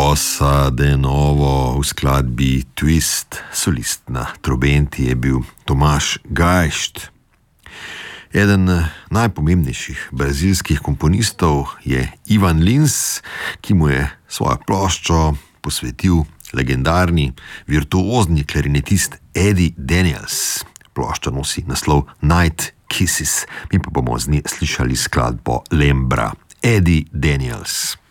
Bossa de Novo v skladbi Twist, solist na trobenti je bil Tomaž Gajšt. Eden najpomembnejših brazilskih komponistov je Ivan Lins, ki mu je svojo ploščo posvetil legendarni virtuozni klarinetist Eddie Daniels. Plošča nosi naslov Night Kisses, mi pa bomo z nje slišali skladbo Lembra. Eddie Daniels.